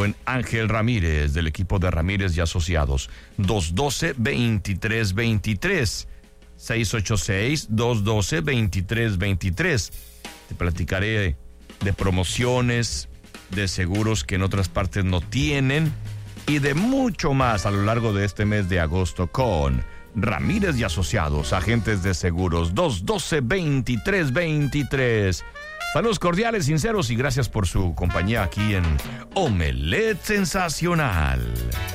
buen Ángel Ramírez, del equipo de Ramírez y Asociados. 212-2323. 686-212-2323. Te platicaré de promociones, de seguros que en otras partes no tienen y de mucho más a lo largo de este mes de agosto con Ramírez y Asociados, agentes de seguros. 212-2323. Saludos cordiales, sinceros y gracias por su compañía aquí en Omelette Sensacional.